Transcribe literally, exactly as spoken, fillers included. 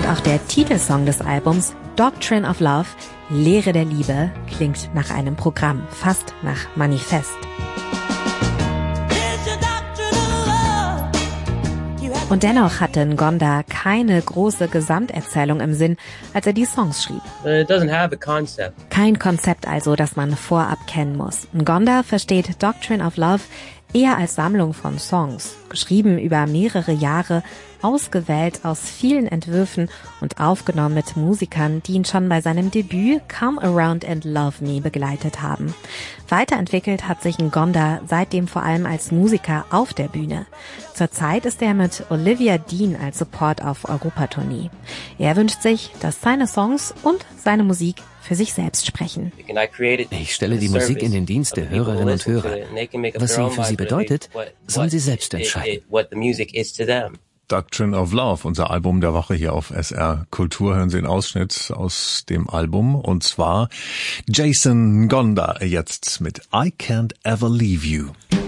auch der Titelsong des Albums, Doctrine of Love, Lehre der Liebe, klingt nach einem Programm, fast nach Manifest. Und dennoch hatte Ngonda keine große Gesamterzählung im Sinn, als er die Songs schrieb. It doesn't have a concept. Kein Konzept also, das man vorab kennen muss. Ngonda versteht Doctrine of Love eher als Sammlung von Songs, geschrieben über mehrere Jahre, ausgewählt aus vielen Entwürfen und aufgenommen mit Musikern, die ihn schon bei seinem Debüt Come Around and Love Me begleitet haben. Weiterentwickelt hat sich Ngonda seitdem vor allem als Musiker auf der Bühne. Zurzeit ist er mit Olivia Dean als Support auf Europatournee. Er wünscht sich, dass seine Songs und seine Musik für sich selbst sprechen. Ich stelle die Musik in den Dienst der Hörerinnen und Hörer. Was sie für sie bedeutet, sollen sie selbst entscheiden. Doctrine of Love, unser Album der Woche hier auf S R Kultur. Hören Sie einen Ausschnitt aus dem Album, und zwar Jason Ngonda jetzt mit I Can't Ever Leave You.